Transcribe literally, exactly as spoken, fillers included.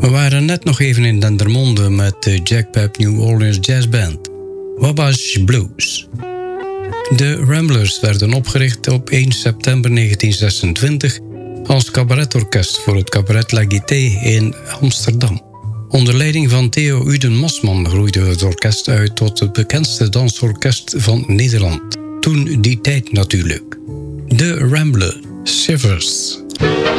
We waren net nog even in Dendermonde met de Jack Pep New Orleans Jazz Band. Wabash Blues. De Ramblers werden opgericht op één september negentien zesentwintig als cabaretorkest voor het Cabaret La Gaîté in Amsterdam. Onder leiding van Theo Uden Masman groeide het orkest uit tot het bekendste dansorkest van Nederland. Toen die tijd natuurlijk. De Rambler, Shivers.